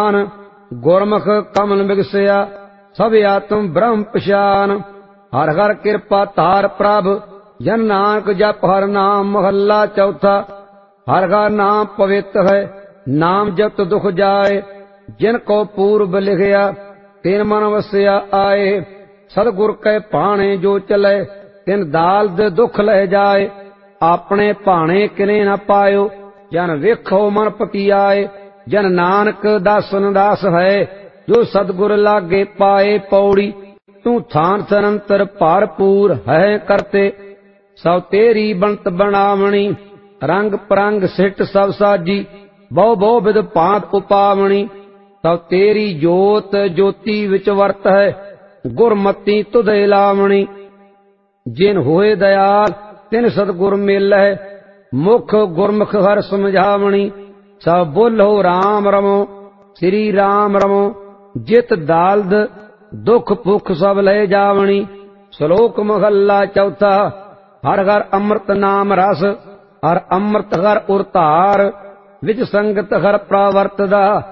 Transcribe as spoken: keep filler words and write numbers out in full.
ज्ञान गुरमुख कमल बिगसिया सब आत्म ब्रह्म पछान। हर हर कृपा तार प्रभ जन नानक जप हर नाम महला चौथा। हर हर नाम पवित्र है नाम जप दुख जाए जिनको पूर्व लिखिया तिन मन वसिया आए। सतगुर कै पाणे जो चले तिन दाल्द दुख लह जाए। अपने भाणे किने न पायो जन वेखो मन पतियाए। जन नानक दासन दास है जो सतगुर लागे पाए पौड़ी। तू थान सरंतर भरपूर है करते सब तेरी बनत बनावणी। रंग परंग सिट सब साजी बहु बहु विध भांत उपावणी। सब तेरी जोत ज्योति विच वर्त है गुरमति तुधे लावणी। जिन होए दयाल तिन सतगुर मिलै मुख गुरमुख हर समझावणी। सब बोलो राम रमो श्री राम रमो जित दाल्द दुख भुख सब ले जावणी। श्लोक महला चौथा। हर हर अमृत नाम रस हर अमृत हर उरतार विच संगत हर प्रावर्तदा।